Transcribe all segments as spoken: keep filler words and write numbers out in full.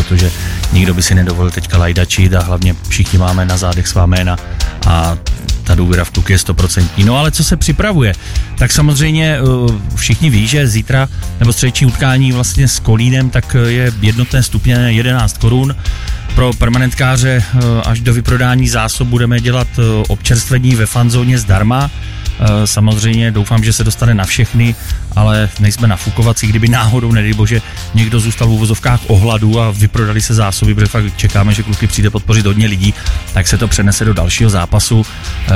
protože nikdo by si nedovolil teďka lajdačit a hlavně všichni máme na zádech svá jména a ta důvěra v kluky je stoprocentní. No ale co se připravuje? Tak samozřejmě všichni ví, že zítra nebo středeční utkání vlastně s Kolínem, tak je jednotné stupně jedenáct korun. Pro permanentkáře až do vyprodání zásob budeme dělat občerstvení ve fanzóně zdarma. Samozřejmě doufám, že se dostane na všechny, ale nejsme nafukovací, kdyby náhodou, nedej bože, někdo zůstal v uvozovkách ohladu a vyprodali se zásoby, protože fakt čekáme, že kluky přijde podpořit hodně lidí, tak se to přenese do dalšího zápasu.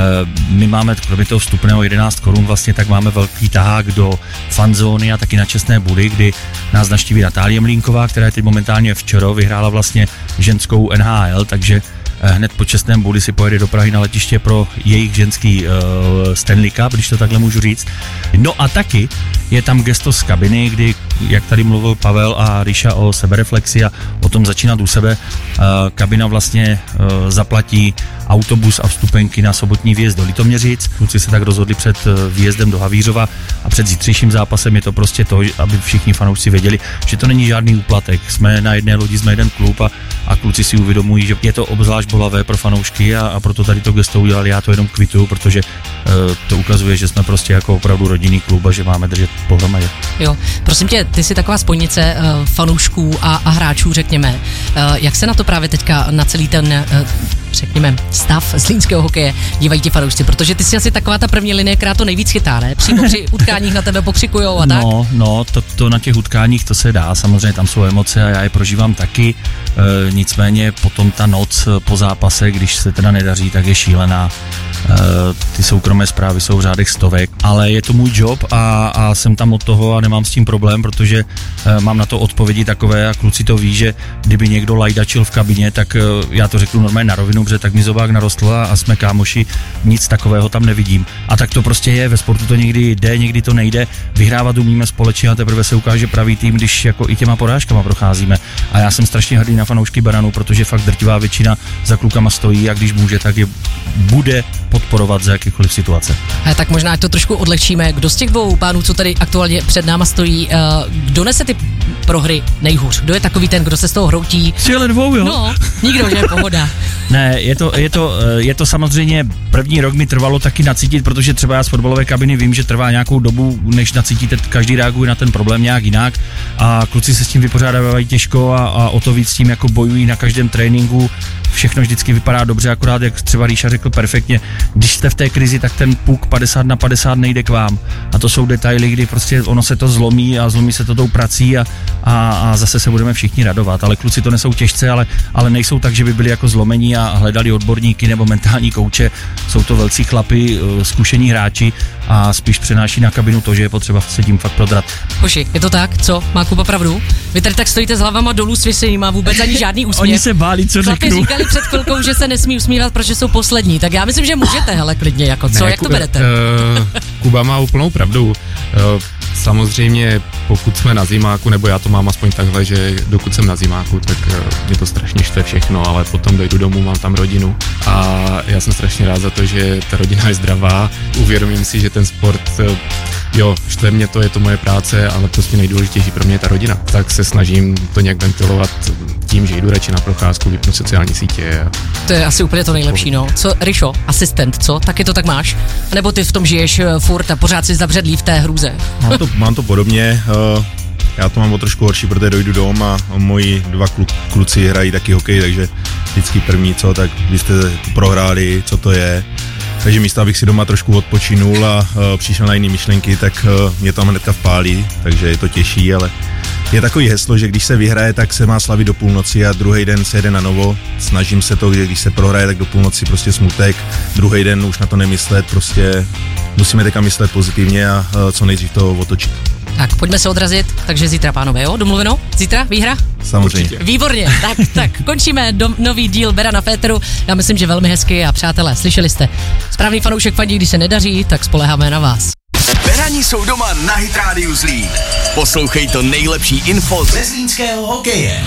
My máme, kromě toho vstupného jedenáct korun, vlastně tak máme velký tahák do fanzóny a taky na Čestné Budy, kdy nás navštíví Natálie Mlínková, která je teď momentálně včera vyhrála vlastně ženskou N H L, takže hned po Čestném Budy si pojede do Prahy na letiště pro jejich ženský uh, Stanley Cup, když to takhle můžu říct. No a taky je tam gesto z kabiny, kdy, jak tady mluvil Pavel a Ríša o sebereflexi a o tom začínat u sebe, uh, kabina vlastně uh, zaplatí autobus a vstupenky na sobotní výjezd do Litoměřic. Kluci se tak rozhodli před výjezdem do Havířova a před zítřejším zápasem je to prostě to, aby všichni fanoušci věděli, že to není žádný úplatek. Jsme na jedné lodi, jsme jeden klub a, a kluci si uvědomují, že je to obzvlášť bolavé pro fanoušky a, a proto tady to gesto udělali. Já to jenom kvituju, protože uh, to ukazuje, že jsme prostě jako opravdu rodinný klub a že máme držet pohromadě. Jo, prosím tě, ty jsi taková spojnice uh, fanoušků a, a hráčů, řekněme. Uh, jak se na to právě teďka na celý ten, uh, řekněme, stav zlínského hokeje dívají ti fanoušci, protože ty jsi asi taková ta první linie, která to nejvíc chytá, ne? Přímo při utkáních na tebe pokřikujou a tak? No, no, to, to na těch utkáních to se dá, samozřejmě tam jsou emoce a já je prožívám taky, e, nicméně potom ta noc po zápase, když se teda nedaří, tak je šílená. E, ty soukromé zprávy jsou v řádech stovek, ale je to můj job a, a jsem tam od toho a nemám s tím problém, protože e, mám na to odpovědi takové a kluci to ví, že kdyby někdo lajdačil v kabině, tak e, já to řeknu normálně na rovinu, protože tak mi zobák narostl a jsme kámoši, nic takového tam nevidím. A tak to prostě je, ve sportu to někdy jde, někdy to nejde, vyhrávat umíme společně a teprve se ukáže pravý tým, když jako i těma porážkama procházíme. A já jsem strašně hrdý na fanoušky Baranu, protože fakt drtivá většina za klukama stojí a když může, tak je bude podporovat za jakýkoliv situace. A tak možná to trošku odlehčíme. Kdo z těch dvou pánů, co tady aktuálně před náma stojí, kdo nese ty prohry nejhůř? Kdo je takový ten, kdo se z toho hroutí? Cíle dvou, jo? No, nikdo, že pohoda. Ne, je to, je to, je to samozřejmě, první rok mi trvalo taky nacítit, protože třeba já z fotbalové kabiny vím, že trvá nějakou dobu, než nacítíte, každý reaguje na ten problém nějak jinak a kluci se s tím vypořádávají těžko a, a o to víc s tím jako bojují na každém tréninku. Všechno vždycky vypadá dobře, akorát jak třeba Ríša řekl perfektně, když jste v té krizi, tak ten puk padesát na padesát nejde k vám. A to jsou detaily, kdy prostě ono se to zlomí a zlomí se to tou prací a, a, a zase se budeme všichni radovat. Ale kluci to nesou těžce, ale, ale nejsou tak, že by byli jako zlomení a hledali odborníky nebo mentální kouče. Jsou to velcí chlapi, zkušení hráči a spíš přenáší na kabinu to, že je potřeba se tím fakt prodrat. Hoši, je to tak? Co? Má Kuba pravdu? Vy tady tak stojíte s hlavama dolů svěsenýma, vůbec ani žádný úsměv. Oni se báli, co Chlapi řeknu. říkali před chvilkou, že se nesmí usmívat, protože jsou poslední. Tak já myslím, že můžete, hele, klidně, jako co, ne, jak to ku, berete? Uh, Kuba má úplnou pravdu. Uh, samozřejmě, pokud jsme na zimáku, nebo já to mám aspoň takhle, že dokud jsem na zimáku, tak uh, mě to strašně štve všechno, ale potom dojdu domů, mám tam rodinu a já jsem strašně rád za to, že ta rodina je zdravá. Uvědomím si, že ten sport, uh, jo, štve mě to, je to moje práce, ale prostě nejdůležitější pro mě je ta rodina. Tak se snažím to nějak ventilovat tím, že jdu radši na procházku, vypnu sociální sítě. A... To je asi úplně to nejlepší, no. Co, Rišo, asistent, co? Taky to tak máš? Nebo ty v tom žiješ furt a pořád si zabředlý v té hruze? Mám to, mám to podobně. Uh, já to mám o trošku horší, protože dojdu dom a moji dva klu, kluci hrají taky hokej, takže vždycky první, co, tak vy jste prohráli, co to je. Takže místo, abych si doma trošku odpočinul a uh, přišel na jiné myšlenky, tak uh, mě tam hnedka vpálí, takže je to těžší, ale je takový heslo, že když se vyhraje, tak se má slavit do půlnoci a druhý den se jede na novo. Snažím se to, že když se prohraje, tak do půlnoci prostě smutek, druhý den už na to nemyslet, prostě musíme teďka myslet pozitivně a uh, co nejdřív to otočit. Tak, pojďme se odrazit, takže zítra, pánové, jo? Domluveno? Zítra? Výhra? Samozřejmě. Výborně, tak, tak, končíme do, nový díl Berana Féteru, já myslím, že velmi hezky a přátelé, slyšeli jste. Správný fanoušek fandí, když se nedaří, tak spoléháme na vás. Berani jsou doma na Hit Radio Zlín. Poslouchej to nejlepší info ze zlínského hokeje.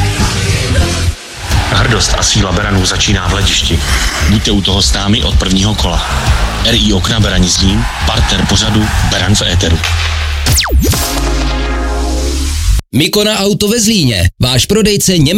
Hrdost a síla Beranů začíná v hledišti. Buďte u toho s námi od prvního kola. R I Okna Berani Zlín, partner pořadu Beran v éteru. Mikona Auto ve Zlíně, váš prodejce německých